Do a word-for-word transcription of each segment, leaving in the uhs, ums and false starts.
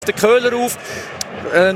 Der Köhler auf, äh,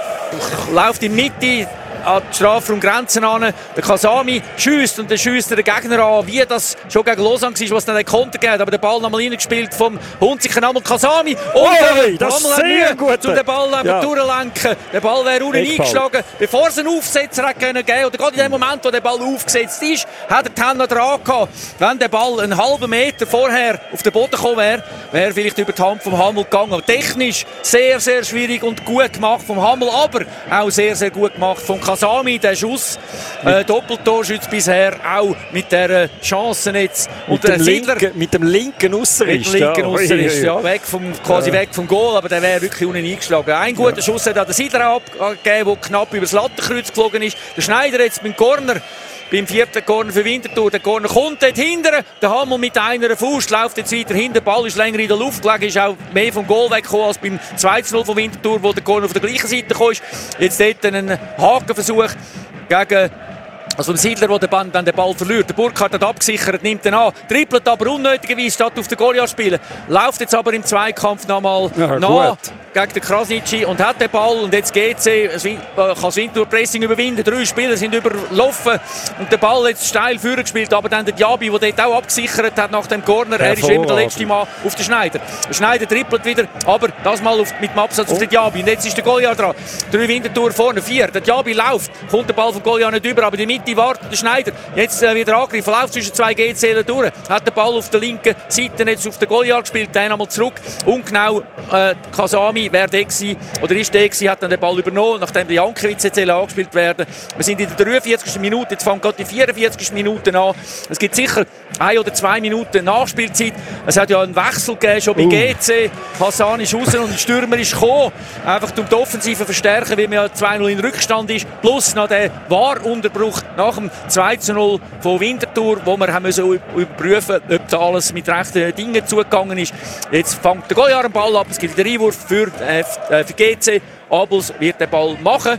läuft in die Mitte an die Strafraumgrenzen an. Der Kasami schiesst und dann schiesst der Gegner an, wie das schon gegen Lausanne war, was dann den Konter gegeben hat. Aber der Ball nochmal reingespielt vom Hunziker, nochmal Kasami. Und oh, hey, das ist sehr gut. Um den Ball ja. durchlenken. Der Ball wäre unten eingeschlagen, bevor es einen Aufsetzer hat können geben. Oder gerade in dem Moment, wo der Ball aufgesetzt ist, hat der Tenner dran gehabt. Wenn der Ball einen halben Meter vorher auf den Boden gekommen wäre, wäre vielleicht über die Hand vom Hammel gegangen. Aber technisch sehr, sehr schwierig und gut gemacht vom Hammel, aber auch sehr, sehr gut gemacht vom Kasami, der Schuss, äh, Doppeltorschütz bisher, auch mit der Chance jetzt. Und mit, der dem Siedler, linken, mit dem linken Ausserist. Mit dem linken ja. Ausserist, ja, weg vom, quasi ja. weg vom Goal, aber der wäre wirklich unten eingeschlagen. Ein guter ja. Schuss hat der Siedler auch abgegeben, der knapp über das Lattenkreuz geflogen ist. Der Schneider jetzt beim Corner, beim vierten Corner für Winterthur. Der Corner kommt dort hinten. Der Hammel mit einer Fuß läuft jetzt weiter hin. Der Ball ist länger in der Luft gelegen, ist auch mehr vom Goal weggekommen als beim zwei zu null von Winterthur, wo der Corner auf der gleichen Seite kam. Jetzt dort ein Hakenversuch gegen also der Siedler, der dann den Ball verliert. Der Burkhardt hat abgesichert, nimmt ihn an, trippelt aber unnötigerweise statt auf den Goliath spielen. Läuft jetzt aber im Zweikampf nochmal ja, nach gegen den Krasnitschi und hat den Ball. Und jetzt geht sie, kann das Winterthur Pressing überwinden. Drei Spieler sind überlaufen und der Ball jetzt steil vorne gespielt. Aber dann der Diaby, der dort auch abgesichert hat nach dem Corner. Er ist immer der letzte Mann auf den Schneider. Der Schneider trippelt wieder, aber das mal auf, mit dem Absatz oh. auf den Diaby. Und jetzt ist der Goliath dran. Drei Winterthur vorne, vier. Der Diaby läuft, kommt der Ball vom Goliath nicht über, aber in der Mitte wartet der Schneider. Jetzt äh, wieder Angriff, läuft zwischen zwei G C durch. Hat den Ball auf der linken Seite jetzt auf den Goliath gespielt, dann einmal zurück. Ungenau äh, Kasami wäre der gewesen, oder ist der gewesen, hat dann den Ball übernommen, nachdem der Jankiewicz jetzt angespielt werden. Wir sind in der dreiundvierzigsten Minute, jetzt fängt gerade die vierundvierzigste Minute an. Es gibt sicher ein oder zwei Minuten Nachspielzeit. Es hat ja einen Wechsel gegeben, schon bei uh. G C. Hassan ist raus und der Stürmer ist gekommen. Einfach um die Offensive verstärken, weil man ja zwei null in Rückstand ist. Plus noch der Wahrunterbruch nach dem zwei zu null von Winterthur, wo wir haben müssen überprüfen, ob da alles mit rechten Dingen zugegangen ist. Jetzt fängt der Goliath den Ball ab. Es gibt den Einwurf für, äh, für G C. Abels wird den Ball machen.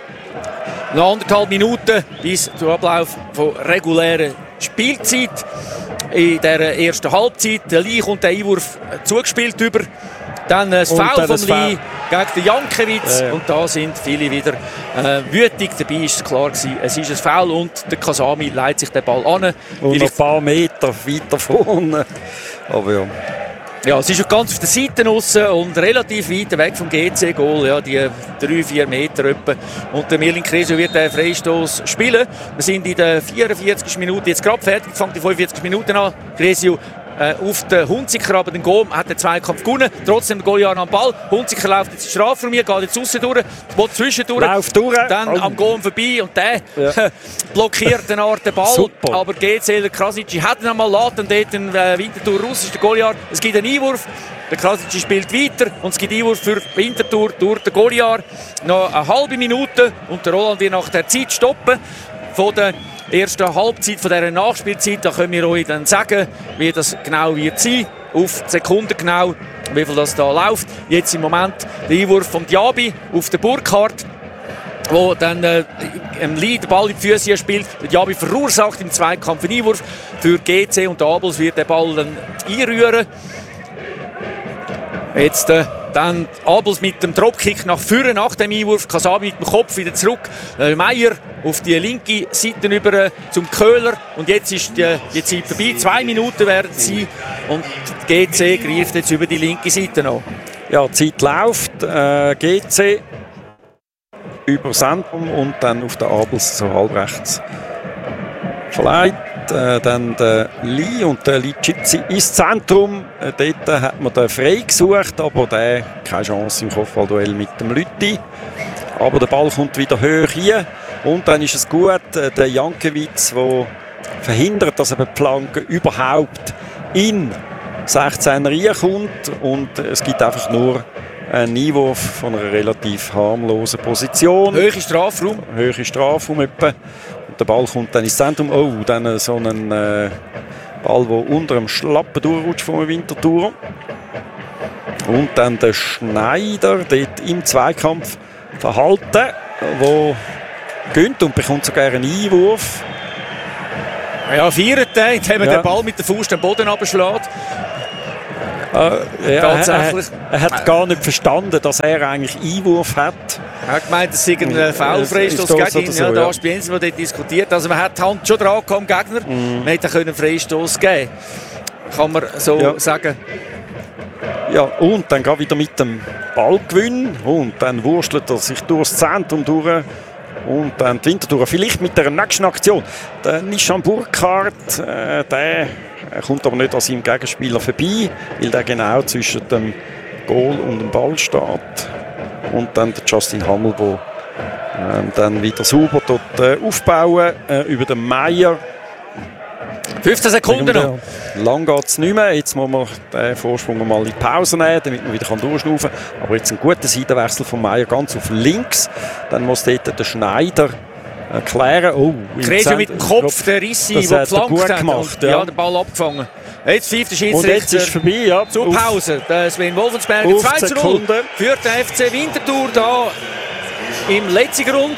Noch anderthalb Minuten bis zum Ablauf von regulärer Spielzeit. In der ersten Halbzeit. Der Lee kommt den Einwurf zugespielt über. Dann das Foul vom Lee gegen den Jankiewicz. Ja, ja. Und da sind viele wieder äh, wütig. Dabei war es klar gewesen, es ist ein Foul und der Kasami leitet sich den Ball an. Und noch ein paar Meter weiter vorne. Aber ja. Ja, es ist ganz auf der Seite aussen und relativ weit weg vom G C-Goal, ja, die drei vier Meter etwa. Und der Mirlin Kresio wird den Freistoß spielen. Wir sind in der vierundvierzigsten Minute jetzt gerade fertig, fängt die fünfundvierzigsten Minuten an. Kresio äh, auf den Hunziker, aber den Gom hat den Zweikampf gewonnen. Trotzdem der Goliath am Ball. Hunziker läuft jetzt in den Strafraum, geht jetzt aussen durch, will zwischendurch, Lauf durch. Dann oh. am Gom vorbei und der ja. blockiert eine Art den Ball. Super. Aber G C, der Krasnitschi hat ihn einmal lassen und dort den äh, Winterthur raus ist der Goliath. Es gibt einen Einwurf. Der Krasnitschi spielt weiter und es gibt Einwurf für Winterthur durch den Goliath. Noch eine halbe Minute und der Roland wird nach der Zeit stoppen. Von der ersten Halbzeit, von dieser Nachspielzeit, da können wir euch dann sagen, wie das genau wird sein. Auf die Sekunde genau, wie viel das da läuft. Jetzt im Moment der Einwurf von Diaby auf den Burkhardt, wo dann äh, im Lee den Ball in die Füße spielt. Der Diaby verursacht im Zweikampf einen Einwurf für G C und der Abels wird den Ball dann einrühren. Jetzt äh, dann Abels mit dem Dropkick nach vorne nach dem Einwurf, Kasami mit dem Kopf wieder zurück. Äh, Meier auf die linke Seite über äh, zum Köhler und jetzt ist die, die Zeit vorbei. Zwei Minuten werden sie und G C greift jetzt über die linke Seite an. Ja, die Zeit läuft. Äh, G C über Zentrum und dann auf den Abels so halb rechts verleiht. Äh, dann der Lee und der Lichitzi ins Zentrum. Äh, dort hat man den frei gesucht, aber der keine Chance im Kopfballduell mit dem Lütti. Aber der Ball kommt wieder hoch hier. Und dann ist es gut, äh, der Jankiewicz, der verhindert, dass eine Planke überhaupt in sechzehner reinkommt. Und es gibt einfach nur einen Einwurf von einer relativ harmlosen Position. Höhere Strafraum. Höhere Strafraum etwa. Und der Ball kommt dann ins Zentrum. Oh, dann so ein äh, Ball, der unter dem Schlappen durchrutscht vom Winterthur. Und dann der Schneider, dort im Zweikampf verhalten, wo gönnt und bekommt sogar einen Einwurf. Ja, vierte, indem er ja. den Ball mit der Faust am Boden abschlägt. Äh, ja, Tatsächlich. Er, er hat gar nicht verstanden, dass er eigentlich Einwurf hat. Er hat gemeint, es sei ein Foulfreistoß gegen ihn. So, ja, da ja. Spielen sie, die diskutiert. Also man hat die Hand schon dran am Gegner. Mm. Man hätte einen Freistoß geben. Kann man so ja. sagen. Ja, und dann geht wieder mit dem Ballgewinn. Und dann wurstelt er sich durchs Zentrum durch. Und dann die Winterthur vielleicht mit der nächsten Aktion. Der Nishan Burkhardt, äh, der kommt aber nicht an seinem Gegenspieler vorbei, weil der genau zwischen dem Goal und dem Ball steht. Und dann der Justin Hammel, der äh, dann wieder sauber dort äh, aufbauen äh, über den Meier. fünfzehn Sekunden noch. Lang geht es nicht mehr. Jetzt muss man den Vorsprung mal in die Pause nehmen, damit man wieder durchschnaufen kann. Aber jetzt ein guter Seitenwechsel von Meier ganz auf links. Dann muss dort der Schneider erklären. Oh, Gräser mit dem Kopf, der Rissi, der geflankt hat. Gemacht, ja. Ja, den Ball abgefangen. Jetzt pfeift der Schiedsrichter. Und jetzt ist vorbei, ja. Zur Pause. Der Sven Wolfensberger zwei zu null führt der F C Winterthur da im letzten Grund.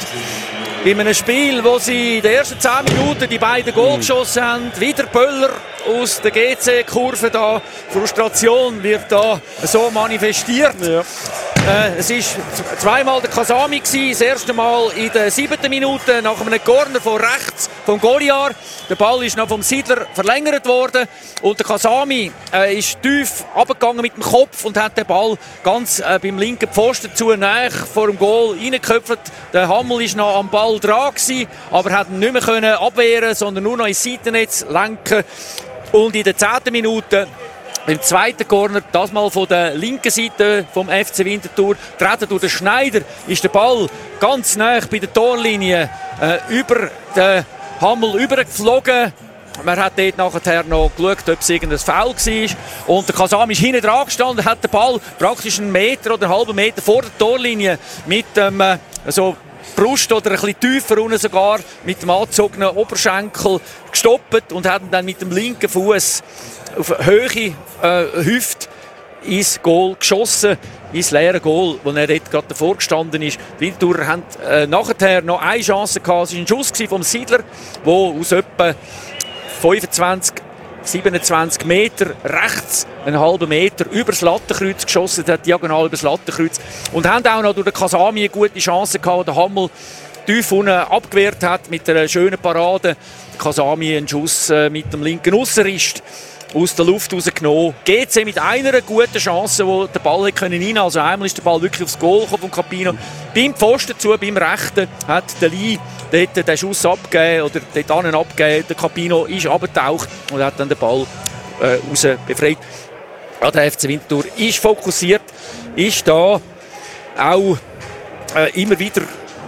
In einem Spiel, wo sie in den ersten zehn Minuten die beiden Goal geschossen haben. Wieder Böller aus der G C-Kurve da. Frustration wird da so manifestiert. Ja. Äh, es war zweimal der Kasami gewesen. Das erste Mal in der siebten Minute nach einem Corner von rechts vom Goliar. Der Ball ist noch vom Siedler verlängert worden. Und der Kasami äh, ist tief runtergegangen mit dem Kopf und hat den Ball ganz äh, beim linken Pfosten zu nahe vor dem Goal reingeköpft. Der Hammel ist noch am Ball dran gewesen, aber hat ihn nicht mehr können abwehren, sondern nur noch ins Seitennetz lenken. Und in der zehnten Minute im zweiten Corner, das mal von der linken Seite vom F C Winterthur, treten durch den Schneider, ist der Ball ganz nah bei der Torlinie äh, über den Hammel übergeflogen. Man hat dort nachher noch geschaut, ob es irgendein Foul war. Und der Kasami ist hinten dran gestanden, hat den Ball praktisch einen Meter oder einen halben Meter vor der Torlinie mit dem ähm, so Brust oder ein bisschen tiefer unten sogar mit dem angezogenen Oberschenkel gestoppt und hat ihn dann mit dem linken Fuß auf Höhe äh, Hüft ins Goal geschossen, ins leere Goal, wo er dort gerade davor gestanden ist. Die Winterthurer haben äh, nachher noch eine Chance gehabt. Es war ein Schuss vom Siedler, der aus etwa fünfundzwanzig, siebenundzwanzig Meter rechts einen halben Meter über das Lattenkreuz geschossen hat, diagonal über das Lattenkreuz. Und haben auch noch durch den Kasami eine gute Chance gehabt, der Hammel tief unten abgewehrt hat mit einer schönen Parade. Der Kasami einen Schuss äh, mit dem linken Aussenrist aus der Luft rausgenommen. G C mit einer guten Chance, wo der Ball hätte rein können. Also einmal ist der Ball wirklich aufs Goal gekommen von Capino. Beim Pfosten zu, beim Rechten, hat der Lee dort den Schuss abgegeben oder dort an abgegeben. Der Capino ist abgetaucht und hat dann den Ball äh, raus befreit. Ja, der F C Winterthur ist fokussiert, ist da auch äh, immer wieder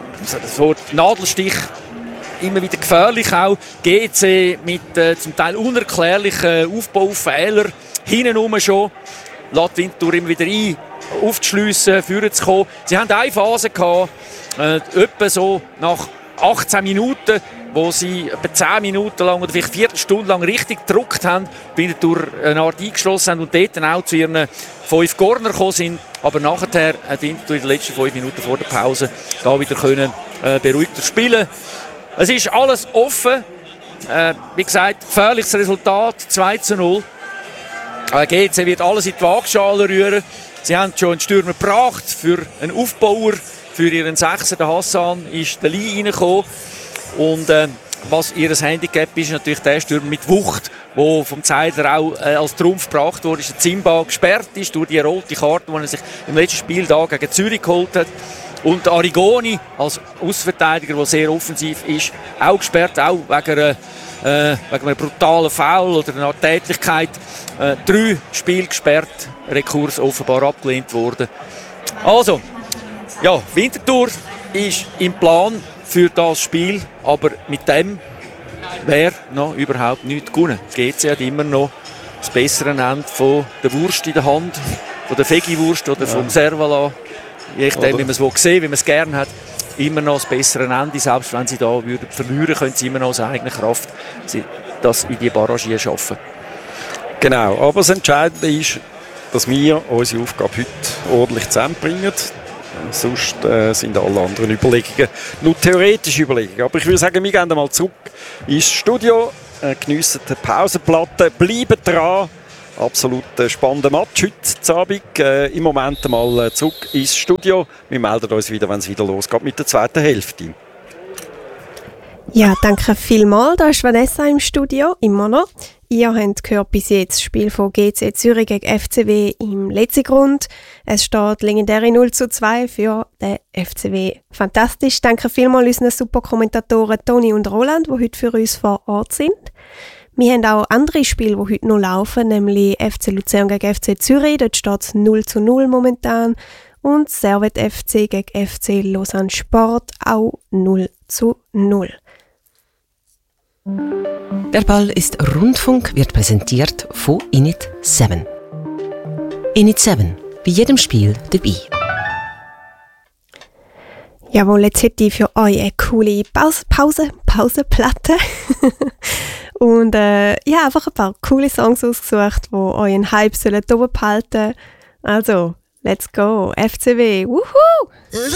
so Nadelstich, immer wieder gefährlich auch. G C mit äh, zum Teil unerklärlichen Aufbaufehlern hinten schon. Lässt Winterthur immer wieder ein, aufzuschliessen, führen zu kommen. Sie haben eine Phase gehabt, äh, etwa so nach achtzehn Minuten, wo sie etwa zehn Minuten lang oder vielleicht eine Viertelstunde lang richtig gedruckt haben, Winterthur eine Art eingeschlossen haben und dort dann auch zu ihren fünf Corner gekommen sind. Aber nachher hat Winterthur in den letzten fünf Minuten vor der Pause da wieder können, äh, beruhigter spielen. Es ist alles offen. Äh, wie gesagt, gefährliches Resultat, zwei zu null. Äh, G C wird alles in die Waagschale rühren. Sie haben schon einen Stürmer gebracht für einen Aufbauer. Für ihren Sechser, der Hassan, ist der Lee reingekommen. Und äh, was ihr Handicap ist, natürlich der Stürmer mit Wucht, der vom Zeidler auch äh, als Trumpf gebracht wurde, ist der Zimba gesperrt ist durch die rote Karte, die er sich im letzten Spiel da gegen Zürich geholt hat. Und Arrigoni als Außenverteidiger, der sehr offensiv ist, auch gesperrt, auch wegen einer, äh, wegen einer brutalen Foul oder einer Tätlichkeit. Äh, drei Spiele gesperrt, Rekurs offenbar abgelehnt worden. Also, ja, Winterthur ist im Plan für das Spiel, aber mit dem wäre noch überhaupt nichts gewonnen. G C hat immer noch das bessere Ende von der Wurst in der Hand, von der Vegi-Wurst oder ja. vom Servala. Je nachdem, wie man es sehen, wie man es gerne hat, immer noch das bessere Ende. Selbst wenn sie da würden verlieren, können sie immer noch aus eigener Kraft das in die Barrage schaffen. Genau, aber das Entscheidende ist, dass wir unsere Aufgabe heute ordentlich zusammenbringen. Sonst äh, sind alle anderen Überlegungen nur theoretische Überlegungen. Aber ich würde sagen, wir gehen mal zurück ins Studio, äh, geniessen die Pausenplatte, bleiben dran. absolut äh, spannender Match heute Abend. Äh, Im Moment mal äh, zurück ins Studio. Wir melden uns wieder, wenn es wieder losgeht mit der zweiten Hälfte. Ja, danke vielmals. Da ist Vanessa im Studio, immer noch. Ihr habt gehört bis jetzt das Spiel von G C Zürich gegen F C W im letzten Grund. Es steht legendäre null zu zwei für den F C W. Fantastisch. Danke vielmals unseren super Kommentatoren Toni und Roland, die heute für uns vor Ort sind. Wir haben auch andere Spiele, die heute noch laufen, nämlich F C Luzern gegen F C Zürich. Dort steht es null zu null momentan. Und Servet F C gegen F C Lausanne Sport auch null zu null. Der Ball ist Rundfunk, wird präsentiert von Init sieben. Init sieben, bei jedem Spiel dabei. Jawohl, jetzt hätte ich für euch eine coole Pause, Pause, Pausenplatte. Und äh, ja, einfach ein paar coole Songs ausgesucht, die euren Hype sollen oben behalten. Also, let's go, F C W, wuhu!